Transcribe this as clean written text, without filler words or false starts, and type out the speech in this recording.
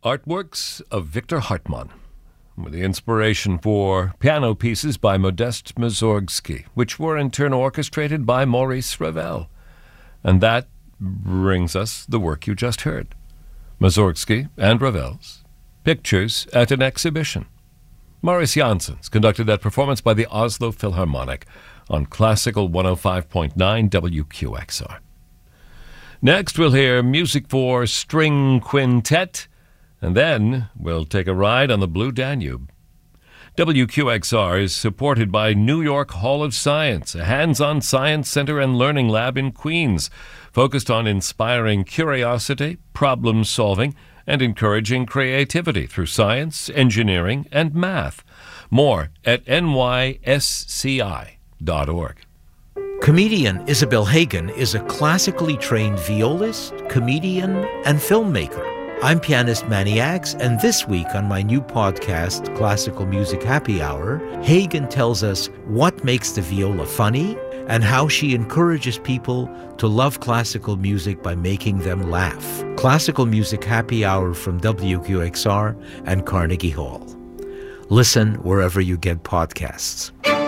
Artworks of Victor Hartmann, with the inspiration for piano pieces by Modest Mussorgsky, which were in turn orchestrated by Maurice Ravel. And that brings us the work you just heard, Mussorgsky and Ravel's Pictures at an Exhibition. Maurice Janssens conducted that performance by the Oslo Philharmonic on Classical 105.9 WQXR. Next, we'll hear music for string quintet, and then we'll take a ride on the Blue Danube. WQXR is supported by New York Hall of Science, a hands-on science center and learning lab in Queens, focused on inspiring curiosity, problem-solving, and encouraging creativity through science, engineering, and math. More at nysci.org. Comedian Isabel Hagen is a classically trained violist, comedian, and filmmaker. I'm pianist Manny Ax, and this week on my new podcast, Classical Music Happy Hour, Hagen tells us what makes the viola funny and how she encourages people to love classical music by making them laugh. Classical Music Happy Hour from WQXR and Carnegie Hall. Listen wherever you get podcasts.